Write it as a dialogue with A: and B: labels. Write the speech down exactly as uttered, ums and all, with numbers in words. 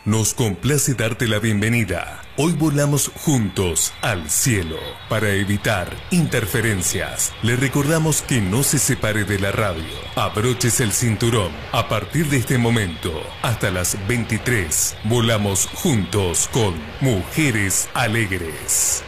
A: Nos complace darte la bienvenida. Hoy volamos juntos al cielo. Para evitar interferencias, le recordamos que no se separe de la radio. Abroches el cinturón. A partir de este momento, hasta las veintitrés, volamos juntos con Mujeres Alegres.